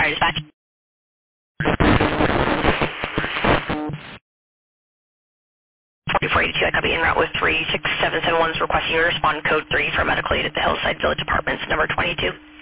Fire dispatch. 4482, I copy en route with 36771 is requesting you to respond code 3 for medical aid at the Hillside Village Apartments, number 22.